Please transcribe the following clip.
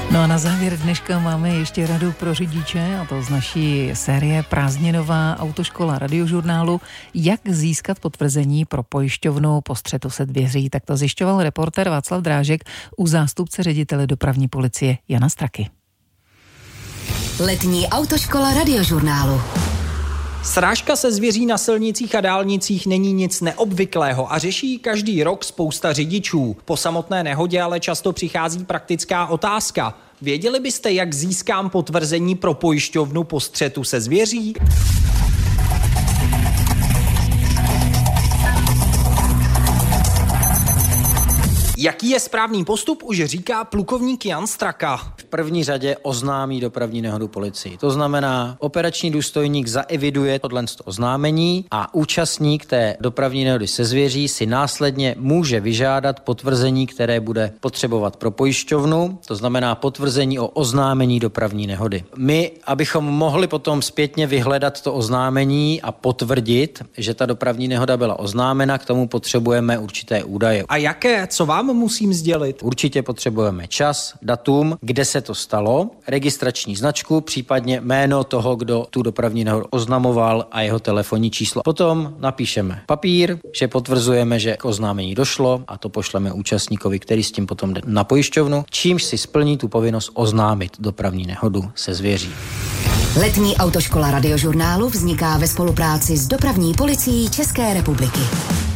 No a na závěr dneška máme ještě radu pro řidiče, a to z naší série Prázdninová autoškola Radiožurnálu. Jak získat potvrzení pro pojišťovnu po střetu se dvěří? Tak to zjišťoval reportér Václav Drážek u zástupce ředitele dopravní policie Jana Straky. Letní autoškola Radiožurnálu. Srážka se zvěří na silnicích a dálnicích není nic neobvyklého a řeší každý rok spousta řidičů. Po samotné nehodě ale často přichází praktická otázka. Věděli byste, jak získám potvrzení pro pojišťovnu po střetu se zvěří? Jaký je správný postup, už říká plukovník Jan Straka. V první řadě oznámí dopravní nehodu policii. To znamená, operační důstojník zaeviduje tohle oznámení a účastník té dopravní nehody se zvěří si následně může vyžádat potvrzení, které bude potřebovat pro pojišťovnu, to znamená potvrzení o oznámení dopravní nehody. My, abychom mohli potom zpětně vyhledat to oznámení a potvrdit, že ta dopravní nehoda byla oznámena, k tomu potřebujeme určité údaje. A jaké? Co vám musím sdělit? Určitě potřebujeme čas, datum, kde se to stalo, registrační značku, případně jméno toho, kdo tu dopravní nehodu oznamoval a jeho telefonní číslo. Potom napíšeme papír, že potvrzujeme, že k oznámení došlo a to pošleme účastníkovi, který s tím potom jde na pojišťovnu, čímž si splní tu povinnost oznámit dopravní nehodu se zvěří. Letní autoškola Radiožurnálu vzniká ve spolupráci s dopravní policií České republiky.